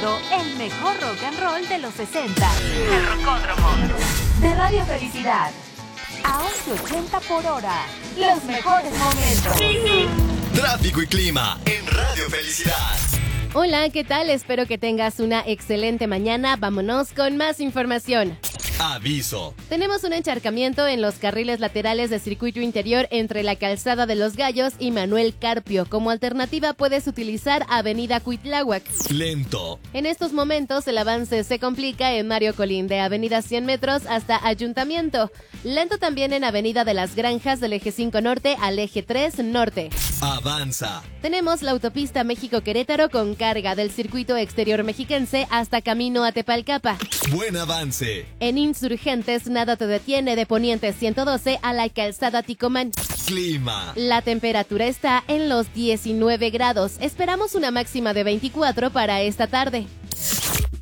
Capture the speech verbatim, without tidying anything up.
escuchando el mejor rock and roll de los sesenta. El Rocódromo. De Radio Felicidad. A once ochenta por hora. Los mejores momentos. Tráfico y clima en Radio Felicidad. Hola, ¿qué tal? Espero que tengas una excelente mañana. Vámonos con más información. Aviso. Tenemos un encharcamiento en los carriles laterales de circuito interior entre la Calzada de los Gallos y Manuel Carpio. Como alternativa puedes utilizar Avenida Cuitláhuac. Lento. En estos momentos el avance se complica en Mario Colín de Avenida cien metros hasta Ayuntamiento. Lento también en Avenida de las Granjas del eje cinco norte al eje tres norte. Avanza. Tenemos la autopista México-Querétaro con carga del circuito exterior mexiquense hasta camino a Tepalcapa. Buen avance. En Insurgentes nada te detiene de Poniente ciento doce a la Calzada Ticomán. Clima. La temperatura está en los diecinueve grados. Esperamos una máxima de veinticuatro para esta tarde.